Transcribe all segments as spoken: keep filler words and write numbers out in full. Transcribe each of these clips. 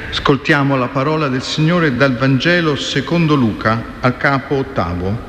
Ascoltiamo la parola del Signore dal Vangelo secondo Luca, al capo ottavo.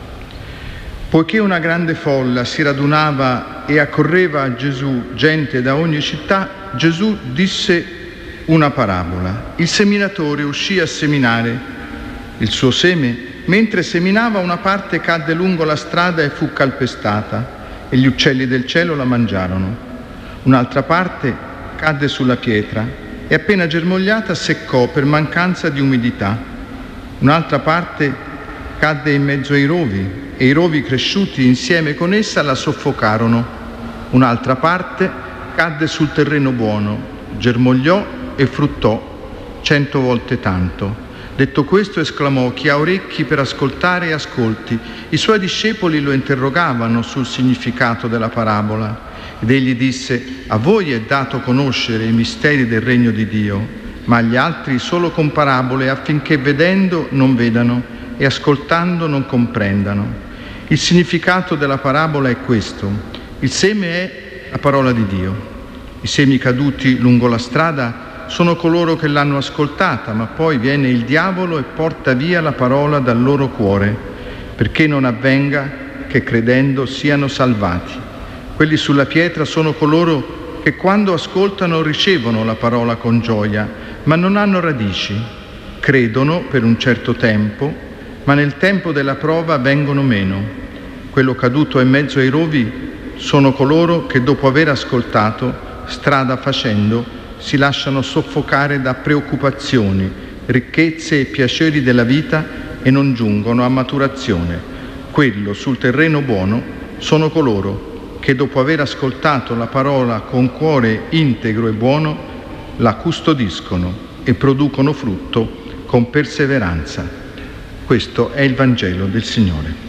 Poiché una grande folla si radunava e accorreva a Gesù, gente da ogni città, Gesù disse una parabola. Il seminatore uscì a seminare il suo seme. Mentre seminava, una parte cadde lungo la strada e fu calpestata, e gli uccelli del cielo la mangiarono. Un'altra parte cadde sulla pietra e appena germogliata seccò per mancanza di umidità. Un'altra parte cadde in mezzo ai rovi e i rovi cresciuti insieme con essa la soffocarono. Un'altra parte cadde sul terreno buono, germogliò e fruttò cento volte tanto. Detto questo esclamò: chi ha orecchi per ascoltare ascolti. I suoi discepoli lo interrogavano sul significato della parabola. Ed egli disse: a voi è dato conoscere i misteri del regno di Dio, ma agli altri solo con parabole, affinché vedendo non vedano e ascoltando non comprendano. Il significato della parabola è questo: il seme è la parola di Dio. I semi caduti lungo la strada sono coloro che l'hanno ascoltata, ma poi viene il diavolo e porta via la parola dal loro cuore, perché non avvenga che credendo siano salvati. Quelli sulla pietra sono coloro che quando ascoltano ricevono la parola con gioia, ma non hanno radici. Credono per un certo tempo, ma nel tempo della prova vengono meno. Quello caduto in mezzo ai rovi sono coloro che dopo aver ascoltato, strada facendo, si lasciano soffocare da preoccupazioni, ricchezze e piaceri della vita e non giungono a maturazione. Quello sul terreno buono sono coloro che dopo aver ascoltato la parola con cuore integro e buono, la custodiscono e producono frutto con perseveranza. Questo è il Vangelo del Signore.